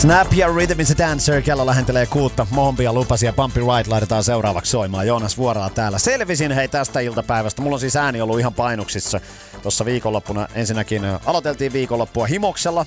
Snap ja Rhythm is a Dancer, kello lähentelee 6. Mohompia lupasi ja Bumpy Ride laitetaan seuraavaksi soimaan. Joonas Vuorala täällä. Selvisin hei tästä iltapäivästä. Mulla on siis ääni ollut ihan painuksissa. Tossa viikonloppuna ensinnäkin aloiteltiin viikonloppua himoksella.